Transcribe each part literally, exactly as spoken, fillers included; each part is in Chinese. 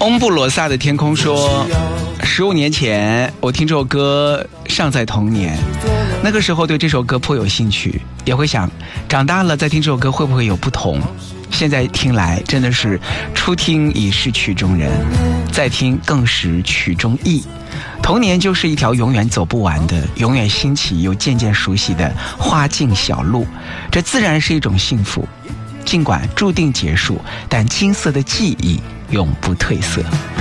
翁布罗萨的天空说，十五年前我听这首歌尚在童年，那个时候对这首歌颇有兴趣，也会想长大了再听这首歌会不会有不同。现在听来真的是初听已是曲中人，再听更是曲中意。童年就是一条永远走不完的，永远新奇又渐渐熟悉的花径小路，这自然是一种幸福。尽管注定结束，但金色的记忆永不褪色。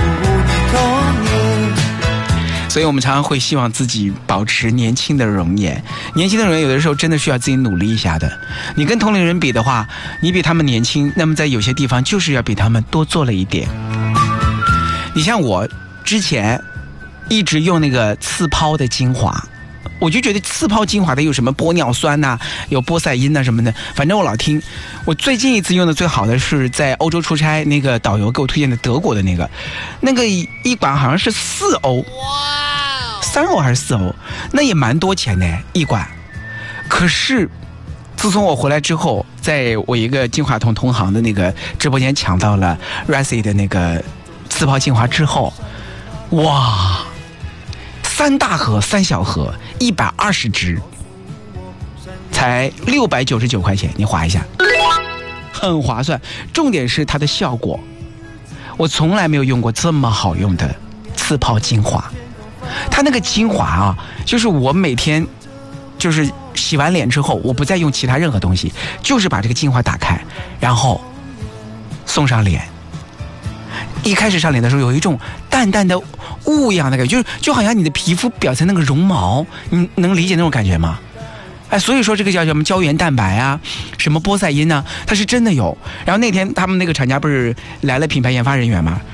所以我们常常会希望自己保持年轻的容颜，年轻的容颜有的时候真的需要自己努力一下的。你跟同龄人比的话，你比他们年轻，那么在有些地方就是要比他们多做了一点。你像我之前一直用那个刺抛的精华，我就觉得刺抛精华的有什么玻尿酸呐、啊，有波塞因呐、啊、什么的，反正我老听。我最近一次用的最好的是在欧洲出差，那个导游给我推荐的德国的那个，那个一管好像是四欧，哇，三欧还是四欧，那也蛮多钱的一管。可是自从我回来之后，在我一个金话筒同行的那个直播间抢到了 R A C 的那个刺抛精华之后，哇！三大盒三小盒一百二十支，才六百九十九块钱，你划一下，很划算。重点是它的效果，我从来没有用过这么好用的刺抛精华。它那个精华啊，就是我每天就是洗完脸之后，我不再用其他任何东西，就是把这个精华打开，然后送上脸。一开始上脸的时候有一种淡淡的雾一样的感觉，就是就好像你的皮肤表层那个绒毛，你能理解那种感觉吗？哎，所以说这个叫什么胶原蛋白啊，什么波塞因啊，它是真的有。然后那天他们那个厂家不是来了品牌研发人员嘛，